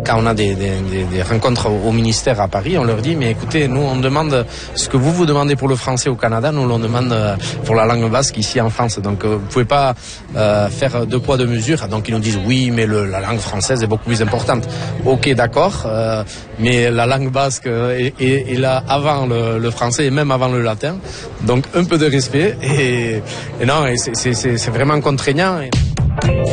quand on a des rencontres au ministère à Paris, on leur dit mais écoutez, nous on demande ce que vous demandez pour le français au Canada, nous l'on demande pour la langue basque ici en France. Donc vous pouvez pas faire deux poids deux mesures. Donc ils nous disent oui, mais la langue française est beaucoup plus importante. Ok, d'accord, mais la langue basque est là avant le français et même avant le latin. Donc un peu de respect et non, c'est vraiment contraignant.